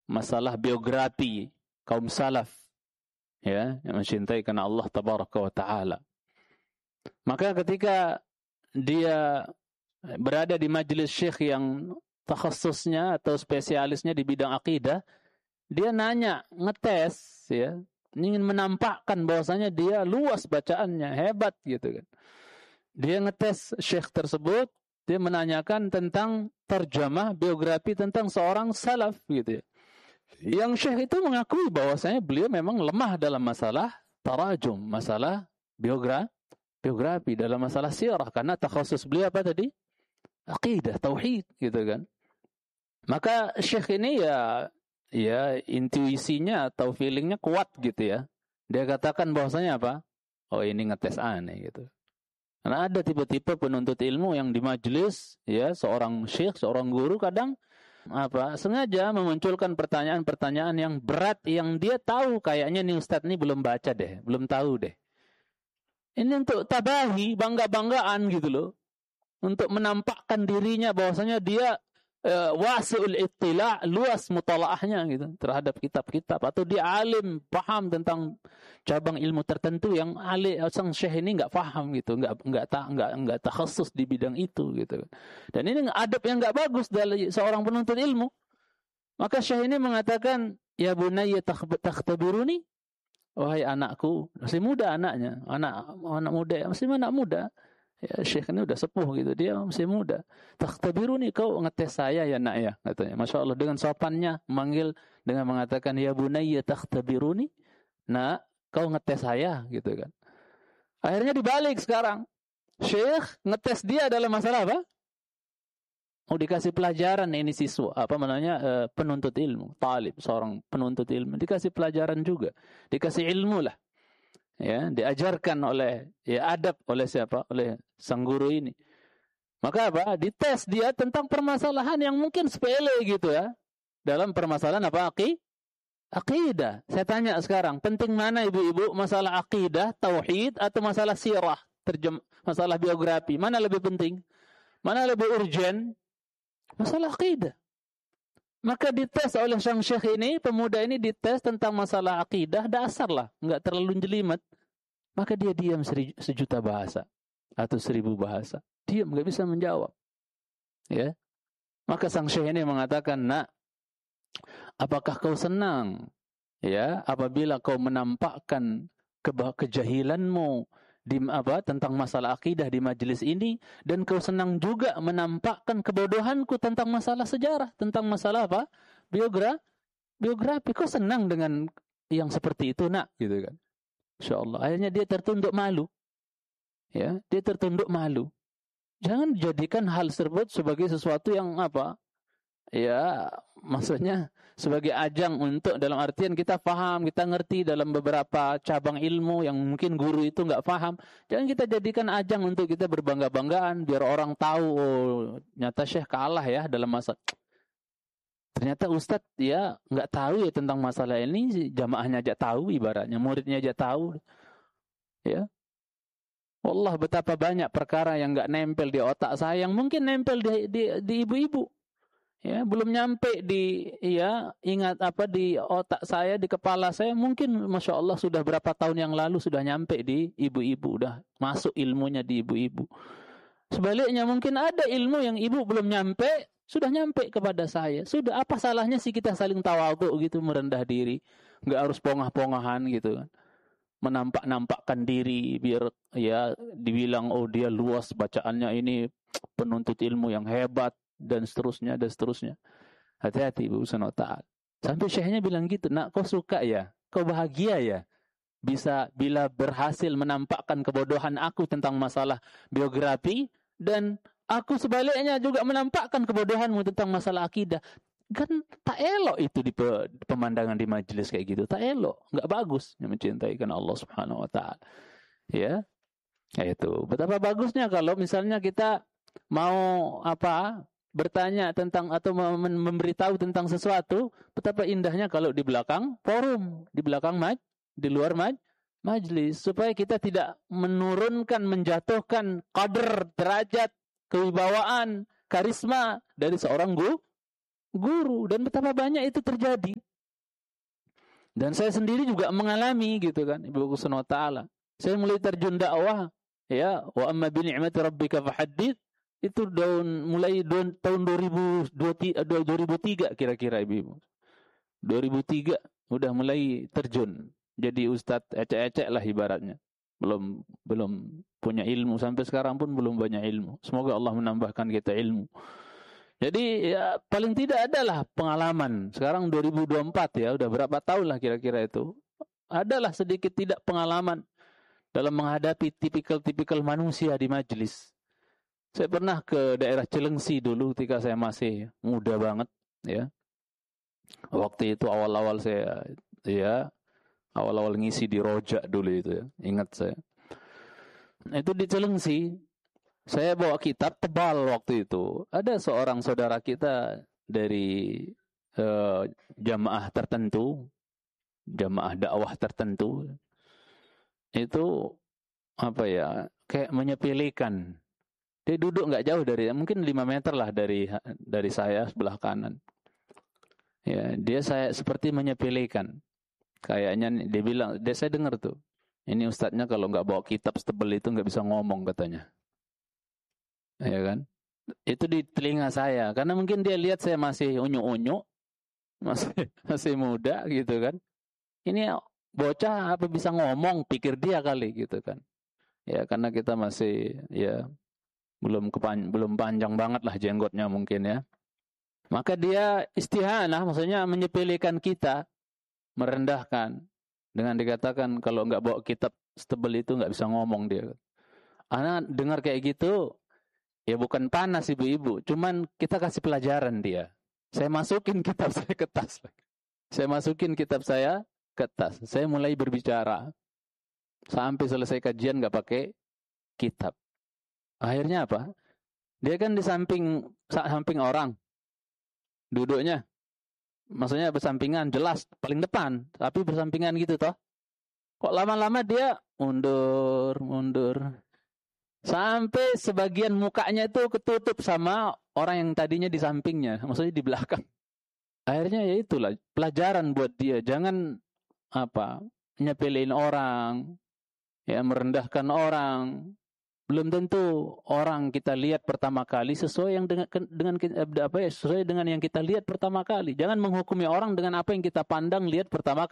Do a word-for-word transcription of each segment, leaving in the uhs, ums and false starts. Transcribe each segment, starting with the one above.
masalah biografi kaum salaf, ya, yang mencintai karena Allah tabaraka wa taala. Maka ketika dia berada di majelis syekh yang takhasusnya atau spesialisnya di bidang akidah, dia nanya, ngetes, ya, ingin menampakkan bahwasanya dia luas bacaannya, hebat gitu kan. Dia ngetes syekh tersebut, dia menanyakan tentang terjemah biografi tentang seorang salaf gitu ya. Yang syekh itu mengakui bahwasanya beliau memang lemah dalam masalah tarajum, masalah biografi, biografi dalam masalah sirah, karena takhasus beliau apa tadi? Aqidah, tauhid gitu kan. Maka syekh ini ya ya intuisinya atau feelingnya kuat gitu ya. Dia katakan bahwasanya apa? Oh, ini ngetes aneh gitu. Karena ada tipe-tipe penuntut ilmu yang di majelis, ya, seorang syekh, seorang guru kadang apa sengaja memunculkan pertanyaan-pertanyaan yang berat yang dia tahu kayaknya nih ustadz ini belum baca deh, belum tahu deh. Ini untuk tabahi, bangga-banggaan gitu loh. Untuk menampakkan dirinya bahwasanya dia uh, wasi'ul ittila', luas mutalaahnya gitu terhadap kitab-kitab, atau dia alim, paham tentang cabang ilmu tertentu yang alim sang syekh ini enggak paham gitu, enggak enggak tak enggak enggak takhasus di bidang itu gitu. Dan ini adab yang enggak bagus dari seorang penuntut ilmu. Maka syekh ini mengatakan, "Ya bunayya takhtabiruni?" Wahai anakku, masih muda anaknya, anak anak muda, masih anak muda. Ya, syekh ini udah sepuh gitu, dia masih muda. Takhtabiruni, kau ngetes saya ya nak ya, katanya. Masya Allah, dengan sopannya memanggil dengan mengatakan ya bunayya takhtabiruni, nak kau ngetes saya gitu kan. Akhirnya dibalik sekarang, syekh ngetes dia dalam masalah apa? Oh, dikasih pelajaran ini siswa, apa namanya, uh, penuntut ilmu, talib, seorang penuntut ilmu, dikasih pelajaran juga, dikasih ilmu lah. Ya, diajarkan oleh ya adab oleh siapa? Oleh sang guru ini. Maka apa? Dites dia tentang permasalahan yang mungkin sepele gitu ya. Dalam permasalahan apa? Aqi? Aqidah. Saya tanya sekarang, penting mana ibu-ibu? Masalah aqidah, tauhid, atau masalah sirah, terjem, masalah biografi? Mana lebih penting? Mana lebih urgen? Masalah aqidah. Maka dites oleh sang syekh ini, pemuda ini dites tentang masalah akidah dasar lah, enggak terlalu jelimet. Maka dia diam sejuta bahasa atau seribu bahasa. Diam, enggak bisa menjawab. Ya. Maka sang syekh ini mengatakan, "Nak, apakah kau senang ya apabila kau menampakkan ke- kejahilanmu di apa tentang masalah akidah di majelis ini, dan kau senang juga menampakkan kebodohanku tentang masalah sejarah, tentang masalah apa? Biografi. Biografi. Kau senang dengan yang seperti itu, nak?" Gitu kan. Insyaallah. Akhirnya dia tertunduk malu. Ya, dia tertunduk malu. Jangan jadikan hal tersebut sebagai sesuatu yang apa? Ya, maksudnya sebagai ajang untuk, dalam artian kita paham, kita ngerti dalam beberapa cabang ilmu yang mungkin guru itu nggak paham. Jangan kita jadikan ajang untuk kita berbangga-banggaan biar orang tahu, oh nyata syekh kalah ya dalam masalah. Ternyata ustadz ya nggak tahu ya tentang masalah ini, jamaahnya aja tahu, ibaratnya muridnya aja tahu. Ya. Wallah, betapa banyak perkara yang nggak nempel di otak saya yang mungkin nempel di di, di ibu-ibu. Ya, belum nyampe di ya ingat apa di otak saya, di kepala saya, mungkin Masya Allah sudah berapa tahun yang lalu sudah nyampe di ibu-ibu, udah masuk ilmunya di ibu-ibu. Sebaliknya mungkin ada ilmu yang ibu belum nyampe, sudah nyampe kepada saya. Sudah, apa salahnya sih kita saling tawadhu gitu, merendah diri, nggak harus pongah-pongahan gitu kan. Menampak-nampakkan diri biar ya dibilang oh dia luas bacaannya, ini penuntut ilmu yang hebat, dan seterusnya, dan seterusnya. Hati-hati Ibu Subhanahu wa ta'ala. Sampai syekhnya bilang gitu, "Nak, kau suka ya? Kau bahagia ya? Bisa bila berhasil menampakkan kebodohan aku tentang masalah biografi, dan aku sebaliknya juga menampakkan kebodohanmu tentang masalah akidah." Kan tak elok itu di pemandangan di majelis kayak gitu. Tak elok, enggak bagus yang mencintai karena Allah Subhanahu wa ta'ala. Ya. Itu. Betapa bagusnya kalau misalnya kita mau apa? bertanya tentang atau memberitahu tentang sesuatu, betapa indahnya kalau di belakang forum, di belakang maj, di luar maj, majlis, supaya kita tidak menurunkan, menjatuhkan qadar, derajat, kewibawaan, karisma dari seorang guru, guru, dan betapa banyak itu terjadi. Dan saya sendiri juga mengalami gitu kan, Ibu Subhanahu wa taala. Saya mulai terjun dakwah, ya, wa amma bi ni'mati rabbika fahaddits, itu daun mulai daun, tahun dua ribu tiga kira-kira Ibu. dua ribu tiga udah mulai terjun. Jadi ustadz ecek-ecek lah ibaratnya. Belum belum punya ilmu, sampai sekarang pun belum banyak ilmu. Semoga Allah menambahkan kita ilmu. Jadi ya, paling tidak adalah pengalaman. Sekarang dua ribu dua puluh empat ya, udah berapa tahun lah kira-kira itu. Adalah sedikit tidak pengalaman dalam menghadapi tipikal-tipikal manusia di majelis. Saya pernah ke daerah Cilengsi dulu ketika saya masih muda banget ya. Waktu itu awal-awal saya ya, awal-awal ngisi di Rojak dulu itu ya. Ingat saya. Itu di Cilengsi. Saya bawa kitab tebal waktu itu. Ada seorang saudara kita dari uh, jamaah tertentu, jamaah dakwah tertentu, itu apa ya, kayak menyepelekan. Dia duduk nggak jauh dari, mungkin lima meter lah dari dari saya sebelah kanan. Ya, dia saya seperti menyepelekan. Kayaknya dia bilang, dia saya dengar tuh, ini ustadznya kalau nggak bawa kitab setebal itu nggak bisa ngomong katanya. Ya kan? Itu di telinga saya, karena mungkin dia lihat saya masih unyu-unyu, masih masih muda gitu kan. Ini bocah apa bisa ngomong, pikir dia kali gitu kan. Ya karena kita masih ya belum kepan, belum panjang banget lah jenggotnya mungkin ya. Maka dia istihanah, maksudnya menyepelekan kita, merendahkan dengan dikatakan kalau nggak bawa kitab setebal itu nggak bisa ngomong dia. Anak dengar kayak gitu. Ya bukan panas ibu-ibu, cuman kita kasih pelajaran dia. Saya masukin kitab saya ke tas. Saya masukin kitab saya ke tas. Saya mulai berbicara. Sampai selesai kajian nggak pakai kitab. Akhirnya apa? Dia kan di samping samping orang. Duduknya. Maksudnya bersampingan, jelas paling depan, tapi bersampingan gitu toh. Kok lama-lama dia mundur, mundur. Sampai sebagian mukanya itu ketutup sama orang yang tadinya di sampingnya, maksudnya di belakang. Akhirnya ya itulah pelajaran buat dia, jangan apa nyepelin orang, ya merendahkan orang. Belum tentu orang kita lihat pertama kali sesuai yang dengan dengan apa ya, sesuai dengan yang kita lihat pertama kali. Jangan menghukumi orang dengan apa yang kita pandang lihat pertama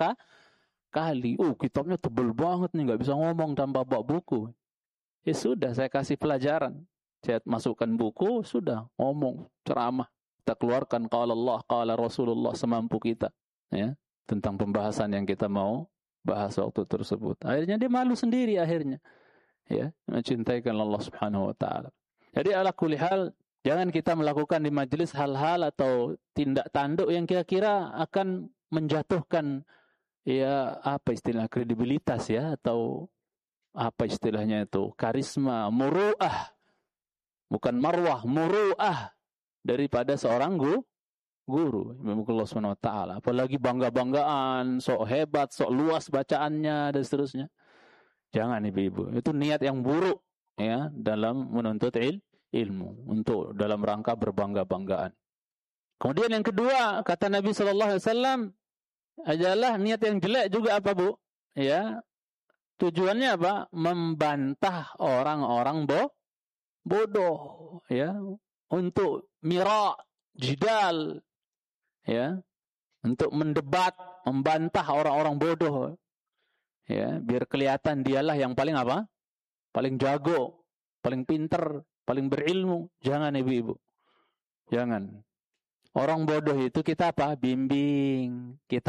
kali. Oh, kitabnya tebel banget nih, nggak bisa ngomong tanpa bawa buku. Ya sudah, saya kasih pelajaran. Saya masukkan buku, sudah ngomong, ceramah. Kita keluarkan qala Allah, qala Rasulullah semampu kita, ya, tentang pembahasan yang kita mau bahas waktu tersebut. Akhirnya dia malu sendiri akhirnya. Ya, mencintaikan Allah Subhanahu wa taala. Jadi ala kulli hal, jangan kita melakukan di majelis hal-hal atau tindak tanduk yang kira-kira akan menjatuhkan ya apa istilah kredibilitas ya, atau apa istilahnya itu, karisma, muru'ah, bukan marwah, muru'ah daripada seorang guru, guru, Allah subhanahu wa taala. Apalagi bangga-banggaan, sok hebat, sok luas bacaannya dan seterusnya. Jangan ibu-ibu, itu niat yang buruk ya dalam menuntut il, ilmu, untuk dalam rangka berbangga-banggaan. Kemudian yang kedua, kata Nabi sallallahu alaihi wasallam, adalah niat yang jelek juga apa Bu? Ya. Tujuannya apa? Membantah orang-orang bo bodoh, ya, untuk mira, jidal, ya, untuk mendebat, membantah orang-orang bodoh, ya, biar kelihatan dialah yang paling apa? Paling jago, paling pinter, paling berilmu. Jangan ibu-ibu, jangan. Orang bodoh itu kita apa? Bimbing, kita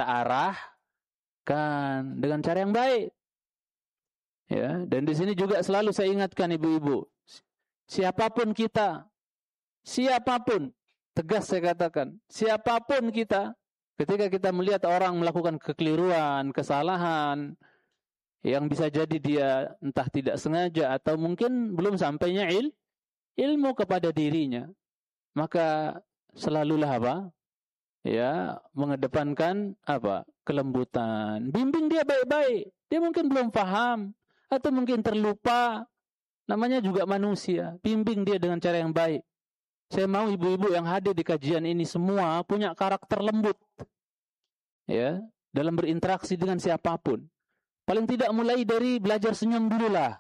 arahkan dengan cara yang baik. Ya, dan di sini juga selalu saya ingatkan ibu-ibu, siapapun kita, siapapun, tegas saya katakan, siapapun kita, ketika kita melihat orang melakukan kekeliruan, kesalahan, yang bisa jadi dia entah tidak sengaja atau mungkin belum sampainya il, ilmu kepada dirinya, maka selalulah apa? Ya, mengedepankan apa? Kelembutan. Bimbing dia baik-baik. Dia mungkin belum paham atau mungkin terlupa. Namanya juga manusia. Bimbing dia dengan cara yang baik. Saya mau ibu-ibu yang hadir di kajian ini semua punya karakter lembut. Ya, dalam berinteraksi dengan siapapun. Paling tidak mulai dari belajar senyum dulu lah.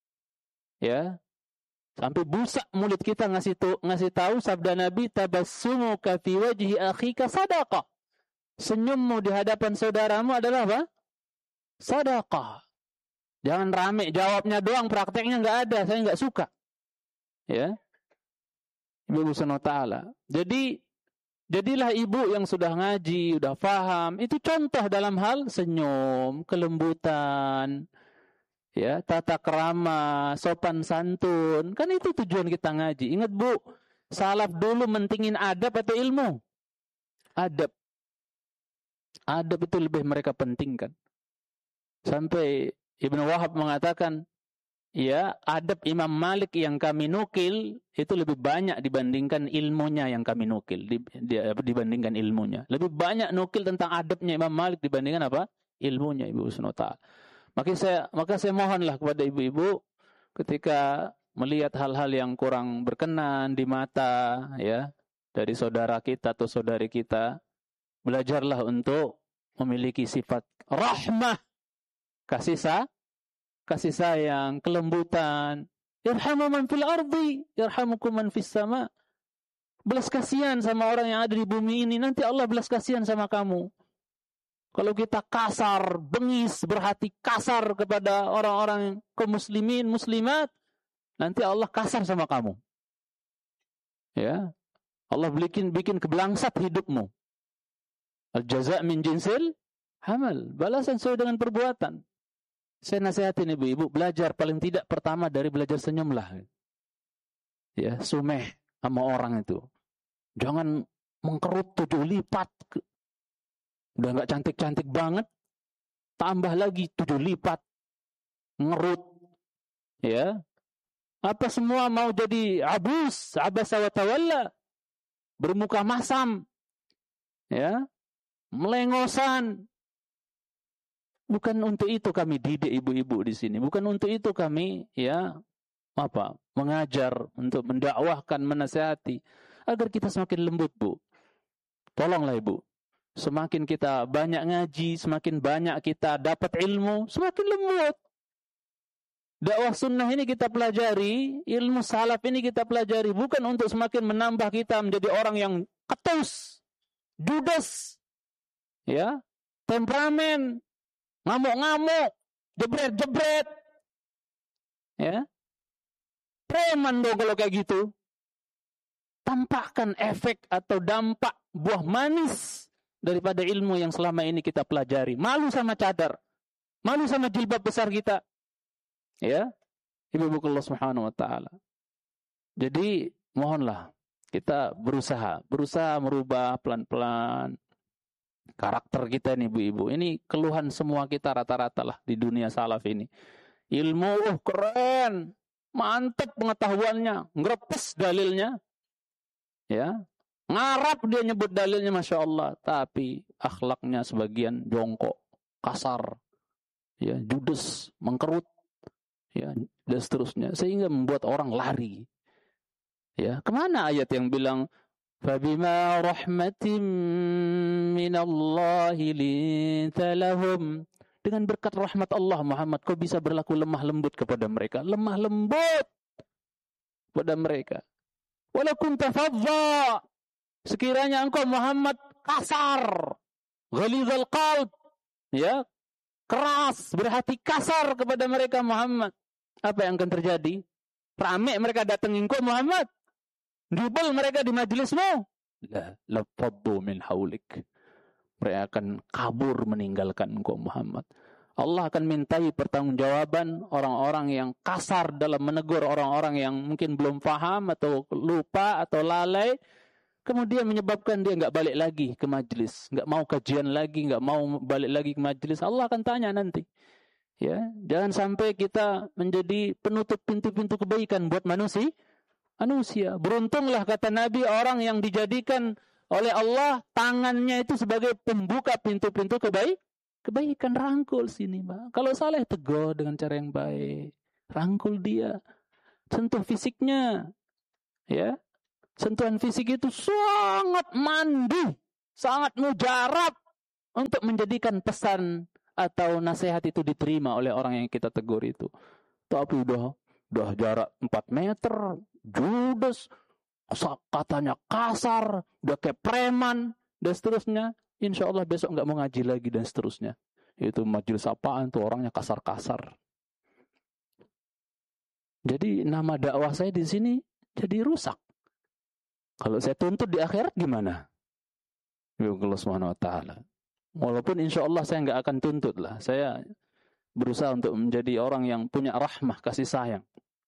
Ya. Sampai busak mulut kita ngasih tu, ngasih tahu sabda Nabi, tabassumuka fi wajhi akhika sadaqah. Senyummu di hadapan saudaramu adalah apa? Sedekah. Jangan rame jawabnya doang, prakteknya enggak ada, saya enggak suka. Ya. Ibu subhanahu wa taala. Jadi jadilah ibu yang sudah ngaji, sudah faham, itu contoh dalam hal senyum, kelembutan, ya, tata krama, sopan santun. Kan itu tujuan kita ngaji. Ingat Bu, salaf dulu mentingin adab atau ilmu? Adab. Adab itu lebih mereka pentingkan. Sampai Ibnu Wahab mengatakan, ya, adab Imam Malik yang kami nukil itu lebih banyak dibandingkan ilmunya yang kami nukil, di, di, dibandingkan ilmunya. Lebih banyak nukil tentang adabnya Imam Malik dibandingkan apa? Ilmunya, Ibu subhanahu wa taala. Maka saya maka saya mohonlah kepada ibu-ibu ketika melihat hal-hal yang kurang berkenan di mata, ya, dari saudara kita atau saudari kita, belajarlah untuk memiliki sifat rahmah, kasih sayang, kasih sayang, kelembutan. Yarhamu man fil ardi, yarhamukum man fis sama. Belas kasihan sama orang yang ada di bumi ini, nanti Allah belas kasihan sama kamu. Kalau kita kasar, bengis, berhati kasar kepada orang-orang kaum muslimin, muslimat, nanti Allah kasar sama kamu. Ya. Allah bikin bikin kebelangsat hidupmu. Al-jaza' min jinsil amal. Balasan sesuai dengan perbuatan. Saya nasihatin ibu-ibu, belajar paling tidak pertama dari belajar senyumlah. Ya, sumeh sama orang itu. Jangan mengkerut tujuh lipat. Udah enggak cantik-cantik banget, tambah lagi tujuh lipat. Ngerut. Ya. Apa semua mau jadi abus, abasa wa tawalla. Bermuka masam. Ya. Melengosan. Bukan untuk itu kami didik ibu-ibu di sini. Bukan untuk itu kami, ya, apa, mengajar, untuk mendakwahkan, menasihati, agar kita semakin lembut, Bu. Tolonglah Ibu. Semakin kita banyak ngaji, semakin banyak kita dapat ilmu, semakin lembut. Dakwah sunnah ini kita pelajari, ilmu salaf ini kita pelajari, bukan untuk semakin menambah kita menjadi orang yang ketus, judes, ya, temperamen, ngamuk-ngamuk, jebret-jebret. Ya. Preman dong kalau kayak gitu. Tampakkan efek atau dampak buah manis daripada ilmu yang selama ini kita pelajari. Malu sama cadar. Malu sama jilbab besar kita. Ya. Ibu-ibu Allah Subhanahu wa taala. Jadi mohonlah kita berusaha, berusaha merubah pelan-pelan karakter kita nih ibu-ibu. Ini keluhan semua kita rata-rata lah di dunia salaf ini. Ilmu uh, keren, mantap pengetahuannya, ngerepes dalilnya, ya, ngarap dia nyebut dalilnya, masya Allah. Tapi akhlaknya sebagian jongkok, kasar, ya, judes, mengkerut, ya, dan seterusnya, sehingga membuat orang lari. Ya, kemana ayat yang bilang فَبِمَا رَحْمَةٍ مِّنَ اللَّهِ لِنْتَ لَهُمْ. Dengan berkat rahmat Allah Muhammad, kau bisa berlaku lemah lembut kepada mereka. Lemah lembut kepada mereka. وَلَا كُنْتَ فَظَّا. Sekiranya engkau Muhammad kasar, غَلِيظَ الْقَلْبِ, ya, keras, berhati kasar kepada mereka Muhammad, apa yang akan terjadi? Rame mereka datangin engkau Muhammad. Jubel mereka di majelismu. La lafaddu min haulik. Mereka akan kabur meninggalkan engkau Muhammad. Allah akan mintai pertanggungjawaban orang-orang yang kasar dalam menegur orang-orang yang mungkin belum paham atau lupa atau lalai. Kemudian menyebabkan dia enggak balik lagi ke majelis, enggak mau kajian lagi, enggak mau balik lagi ke majelis. Allah akan tanya nanti. Ya, jangan sampai kita menjadi penutup pintu-pintu kebaikan buat manusia. Manusia. Beruntunglah kata Nabi orang yang dijadikan oleh Allah tangannya itu sebagai pembuka pintu-pintu kebaik, kebaikan. Rangkul sini, Mbak. Kalau salah tegur dengan cara yang baik. Rangkul dia. Sentuh fisiknya. Ya. Sentuhan fisik itu sangat mandi, sangat mujarab untuk menjadikan pesan atau nasihat itu diterima oleh orang yang kita tegur itu. Tapi udah udah jarak empat meter, judes, katanya kasar, udah kayak preman, dan seterusnya. Insya Allah besok nggak mau ngaji lagi, dan seterusnya. Itu majelis apaan tuh, orangnya kasar-kasar. Jadi nama dakwah saya di sini jadi rusak. Kalau saya tuntut di akhirat gimana? Ya Allah Subhanahu wa taala. Walaupun insya Allah saya nggak akan tuntut lah. Saya berusaha untuk menjadi orang yang punya rahmah, kasih sayang.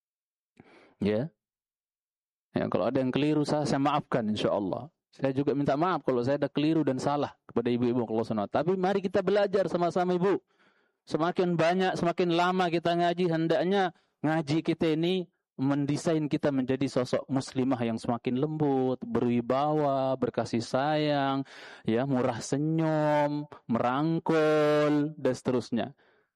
Ya. Ya, kalau ada yang keliru saya, saya maafkan insya Allah. Saya juga minta maaf kalau saya ada keliru dan salah kepada ibu-ibu Allah Subhanahu wa taala. Tapi mari kita belajar sama-sama ibu. Semakin banyak, semakin lama kita ngaji, hendaknya ngaji kita ini mendesain kita menjadi sosok muslimah yang semakin lembut, berwibawa, berkasih sayang, ya, murah senyum, merangkul, dan seterusnya.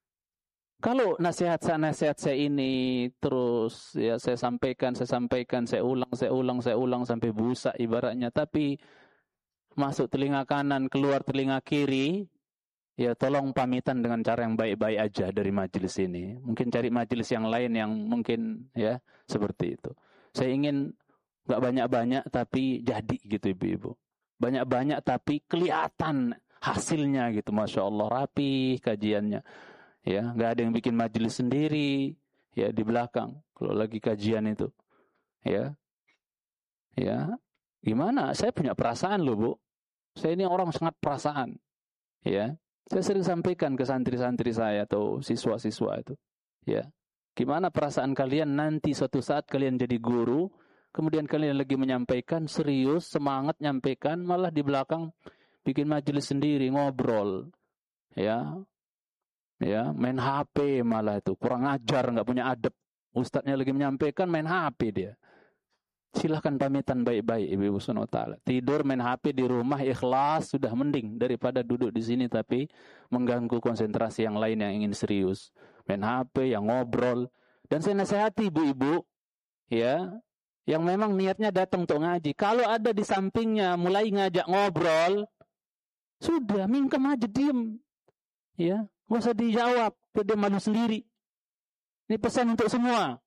Kalau nasihat saya, nasihat saya ini terus ya saya sampaikan, saya sampaikan, saya ulang, saya ulang, saya ulang sampai busak ibaratnya, tapi masuk telinga kanan, keluar telinga kiri, ya tolong pamitan dengan cara yang baik-baik aja dari majelis ini. Mungkin cari majelis yang lain yang mungkin ya seperti itu. Saya ingin nggak banyak-banyak tapi jadi gitu ibu-ibu. Banyak-banyak tapi kelihatan hasilnya gitu. Masya Allah rapi kajiannya. Ya, nggak ada yang bikin majelis sendiri ya di belakang kalau lagi kajian itu. Ya. Ya. Gimana? Saya punya perasaan loh, Bu. Saya ini orang sangat perasaan. Ya. Saya sering sampaikan ke santri-santri saya atau siswa-siswa itu. Ya. Gimana perasaan kalian nanti suatu saat kalian jadi guru, kemudian kalian lagi menyampaikan serius, semangat nyampaikan, malah di belakang bikin majelis sendiri, ngobrol. Ya. Ya, main H P malah itu, kurang ajar, enggak punya adab. Ustadznya lagi menyampaikan main H P dia. Silahkan pamitan baik-baik ibu-ibu subhanahu wa ta'ala. Tidur main H P di rumah ikhlas sudah mending daripada duduk di sini tapi mengganggu konsentrasi yang lain yang ingin serius. Main H P, yang ngobrol. Dan saya nasihati ibu-ibu ya, yang memang niatnya datang untuk ngaji. Kalau ada di sampingnya mulai ngajak ngobrol, sudah mingkem aja, diem. Ya, nggak usah dijawab, dia malu sendiri. Ini pesan untuk semua.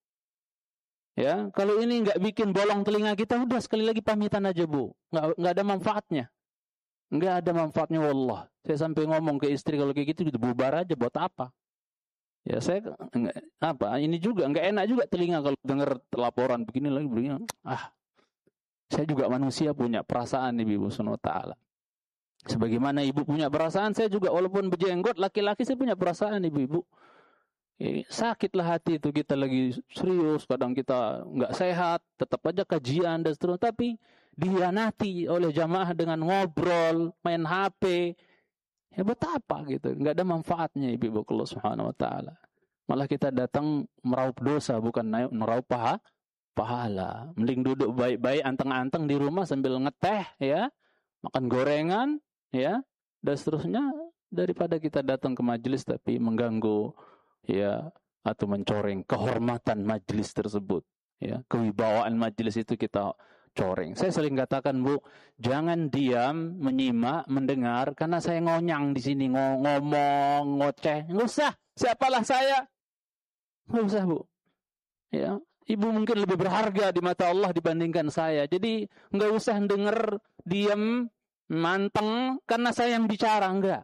Ya, kalau ini nggak bikin bolong telinga kita, udah sekali lagi pamitan aja Bu. Nggak nggak ada manfaatnya. Nggak ada manfaatnya wallah. Saya sampai ngomong ke istri kalau kayak gitu, gitu bubar aja, buat apa? Ya saya enggak, apa? Ini juga nggak enak juga telinga kalau dengar laporan begini lagi begini. Ah, saya juga manusia punya perasaan ibu subhanahu wa ta'ala. Sebagaimana ibu punya perasaan, saya juga walaupun berjenggot laki-laki saya punya perasaan ibu-ibu. Eh, sakitlah hati itu, kita lagi serius, kadang kita nggak sehat, tetap aja kajian dan seterusnya, tapi dihianati oleh jamaah dengan ngobrol, main H P. Ya betapa gitu, nggak ada manfaatnya ibu-ibu Allah Subhanahu wa ta'ala. Malah kita datang meraup dosa, bukan meraup paha, pahala. Mending duduk baik-baik, anteng-anteng di rumah sambil ngeteh, ya, makan gorengan, ya, dan seterusnya, daripada kita datang ke majelis tapi mengganggu, ya, atau mencoreng kehormatan majelis tersebut, ya, kewibawaan majelis itu kita coreng. Saya sering katakan Bu, jangan diam menyimak, mendengar, karena saya ngonyang di sini ngomong, ngoceh, nggak usah. Siapalah saya? Nggak usah Bu. Ya, ibu mungkin lebih berharga di mata Allah dibandingkan saya. Jadi nggak usah dengar, diam, manteng karena saya yang bicara, enggak.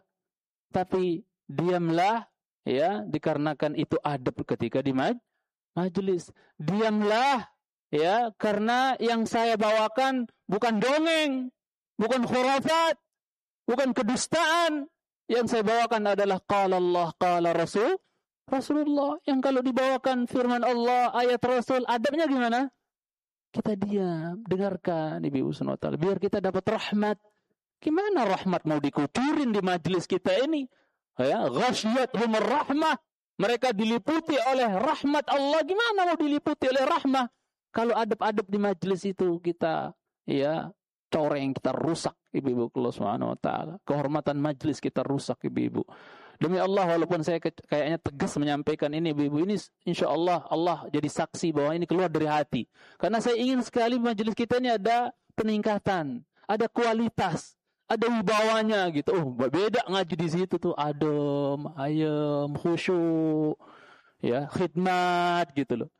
Tapi diamlah ya dikarenakan itu adab ketika di maj- majelis. Diamlah ya karena yang saya bawakan bukan dongeng, bukan khurafat, bukan kedustaan. Yang saya bawakan adalah qala Allah, qala Rasul, Rasulullah. Yang kalau dibawakan firman Allah, ayat Rasul, adabnya gimana? Kita diam, dengarkan ibu subhanahu wa ta'ala, biar kita dapat rahmat. Gimana rahmat mau dikucurin di majelis kita ini? Ya, ghasyiyatuhumur rahmah. Mereka diliputi oleh rahmat Allah. Gimana mau diliputi oleh rahmah? Kalau adab-adab di majelis itu kita ya coreng, kita rusak ibu-ibu Allah Subhanahu wa taala. Kehormatan majelis kita rusak, ibu-ibu. Demi Allah, walaupun saya ke- kayaknya tegas menyampaikan ini, ibu-ibu, ini insya Allah Allah jadi saksi bahwa ini keluar dari hati. Karena saya ingin sekali majelis kita ini ada peningkatan, ada kualitas, ada wibawanya gitu. Oh, beda ngaji di situ tuh, adem, ayem, khusyuk, ya, khidmat gitu loh.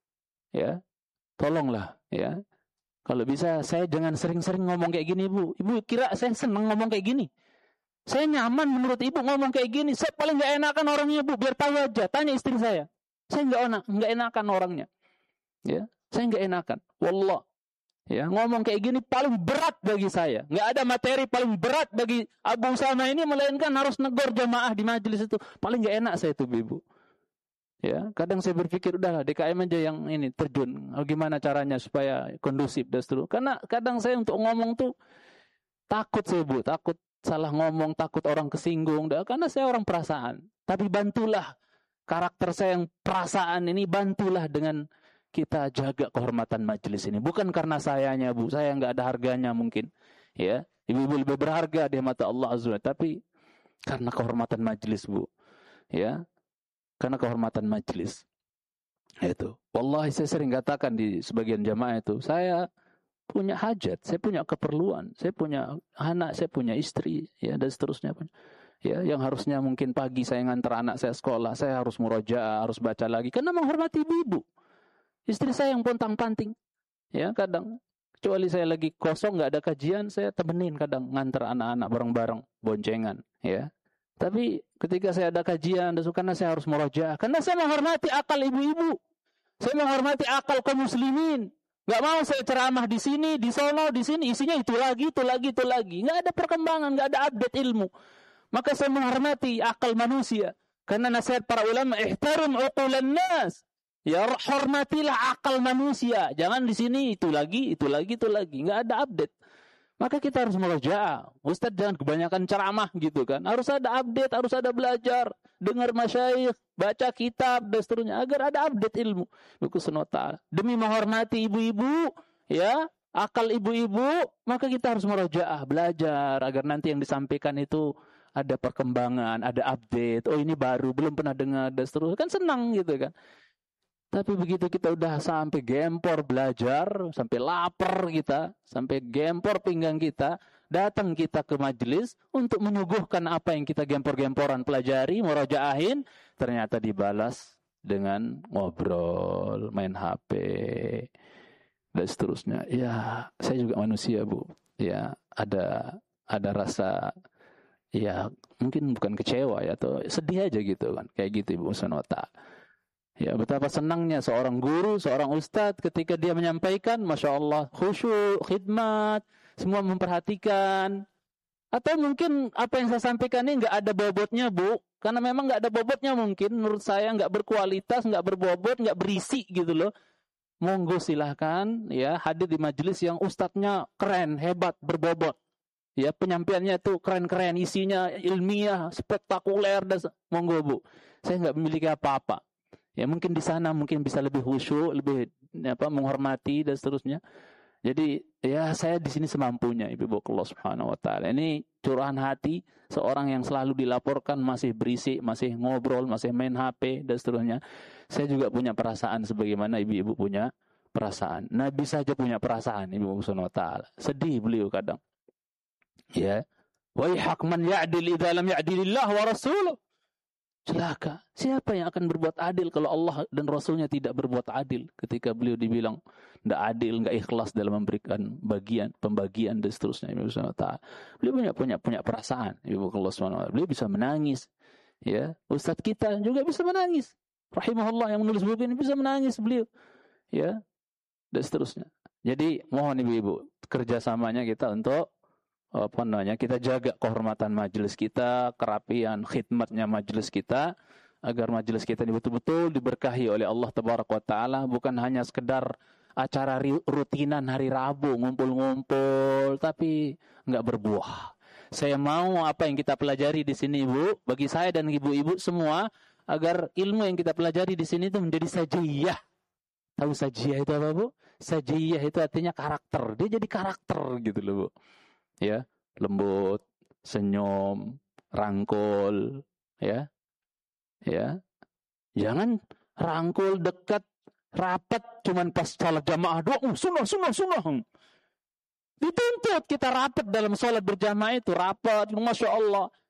Ya, tolonglah, ya. Kalau bisa saya jangan sering-sering ngomong kayak gini, Ibu. Ibu kira saya senang ngomong kayak gini? Saya nyaman menurut ibu ngomong kayak gini. Saya paling gak enakan orangnya, Bu. Biar tahu aja. Tanya istri saya. Saya gak enak, gak enakan orangnya. Ya, saya gak enakan. Wallah. Ya, ngomong kayak gini paling berat bagi saya. Gak ada materi paling berat bagi Abu Usama ini, melainkan harus negor jamaah di majelis itu. Paling gak enak saya itu, Ibu. Ya, kadang saya berpikir udahlah D K M aja yang ini terjun. Gimana caranya supaya kondusif dan seterusnya. Karena kadang saya untuk ngomong tuh takut saya, Bu. Takut salah ngomong, takut orang kesinggung, karena saya orang perasaan. Tapi bantulah karakter saya yang perasaan ini, bantulah dengan kita jaga kehormatan majelis ini. Bukan karena sayanya, Bu, saya nggak ada harganya mungkin, ya, ibu-ibu lebih berharga di mata Allah Azza wa Jalla, tapi karena kehormatan majelis, Bu, ya, karena kehormatan majelis. Itu, wallahi saya sering katakan di sebagian jamaah itu, saya punya hajat, saya punya keperluan, saya punya anak, saya punya istri, ya, dan seterusnya. Ya, yang harusnya mungkin pagi saya ngantar anak saya sekolah, saya harus murojaah, harus baca lagi, karena menghormati ibu-ibu. Istri saya yang pontang-panting, ya, kadang, kecuali saya lagi kosong, nggak ada kajian, saya temenin kadang ngantar anak-anak bareng-bareng, boncengan, ya. Tapi ketika saya ada kajian, karena saya harus murojaah, karena saya menghormati akal ibu-ibu, saya menghormati akal kaum muslimin. Gak mau saya ceramah di sini, di sono, di sini, isinya itu lagi, itu lagi, itu lagi. Gak ada perkembangan, gak ada update ilmu. Maka saya menghormati akal manusia. Karena nasihat para ulama, ihtarim uqulan nas. Ya, hormatilah akal manusia. Jangan di sini, itu lagi, itu lagi, itu lagi. Gak ada update. Maka kita harus murojaah. Ustaz jangan kebanyakan ceramah gitu kan. Harus ada update, harus ada belajar. Dengar masyayikh, baca kitab, dan seterusnya. Agar ada update ilmu. Buku senota. Demi menghormati ibu-ibu, ya, akal ibu-ibu, maka kita harus murojaah, belajar. Agar nanti yang disampaikan itu ada perkembangan, ada update. Oh ini baru, belum pernah dengar, dan seterusnya. Kan senang gitu kan. Tapi begitu kita udah sampai gempor belajar, sampai lapar kita, sampai gempor pinggang kita, datang kita ke majelis untuk menyuguhkan apa yang kita gempor-gemporan pelajari, murajaahin, ternyata dibalas dengan ngobrol, main H P, dan seterusnya. Ya, saya juga manusia, Bu. Ya, ada ada rasa, ya mungkin bukan kecewa ya, atau sedih aja gitu kan, kayak gitu Ibu Sanota. Ya, betapa senangnya seorang guru, seorang ustadz ketika dia menyampaikan, Masya Allah, khusyuk, khidmat, semua memperhatikan. Atau mungkin apa yang saya sampaikan ini nggak ada bobotnya, Bu. Karena memang nggak ada bobotnya mungkin, menurut saya nggak berkualitas, nggak berbobot, nggak berisi gitu loh. Monggo silahkan ya hadir di majelis yang ustadznya keren, hebat, berbobot. Ya, penyampaiannya itu keren-keren, isinya ilmiah, spektakuler, dan monggo, Bu. Saya nggak memiliki apa-apa. Ya mungkin di sana mungkin bisa lebih khusyuk, lebih apa menghormati dan seterusnya. Jadi ya saya di sini semampunya, Ibu Allah Subhanahu wa taala. Ini curahan hati seorang yang selalu dilaporkan masih berisik, masih ngobrol, masih main H P dan seterusnya. Saya juga punya perasaan sebagaimana ibu-ibu punya perasaan. Nabi saja punya perasaan, Ibu Subhanahu wa taala. Sedih beliau kadang. Ya. Wa yahaq man ya'dil idza lam ya'dilillah wa rasuluh. Celaka. Siapa yang akan berbuat adil kalau Allah dan Rasulnya tidak berbuat adil? Ketika beliau dibilang tidak adil, tidak ikhlas dalam memberikan bagian, pembagian dan seterusnya. Beliau punya punya punya perasaan. Beliau bisa menangis. Ya, Ustaz kita juga bisa menangis. Rahimahullah yang menulis buku ini bisa menangis beliau. Ya, dan seterusnya. Jadi mohon ibu-ibu kerjasamanya kita untuk apa namanya, kita jaga kehormatan majelis kita, kerapian khidmatnya majelis kita, agar majelis kita ini betul-betul diberkahi oleh Allah Tabaraka wa Ta'ala, bukan hanya sekedar acara rutinan hari Rabu ngumpul-ngumpul tapi enggak berbuah. Saya mau apa yang kita pelajari di sini, Bu, bagi saya dan ibu-ibu semua, agar ilmu yang kita pelajari di sini itu menjadi sajiyah. Tahu sajiyah itu apa, Bu? Sajiyah itu artinya karakter. Dia jadi karakter gitu loh, Bu. Ya, lembut, senyum, rangkul, ya. Ya. Jangan rangkul, dekat, rapat cuman pas salat jamaah doang, sunnah, sunnah, sunnah. Dituntut kita rapat dalam salat berjamaah itu, rapat, Masya Allah.